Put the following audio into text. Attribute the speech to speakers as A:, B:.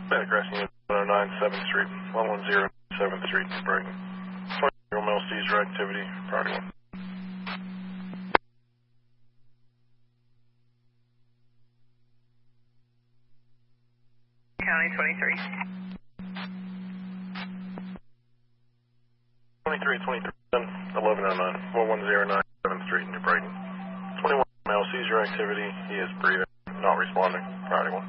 A: Medic Rescue 109 7th Street, 110 7th Street, Brighton. 20 male seizure activity, priority 1.
B: County 23.
A: 23 1109 1109 7th Street, New Brighton. 21 male seizure activity, he is breathing, not responding, priority 1.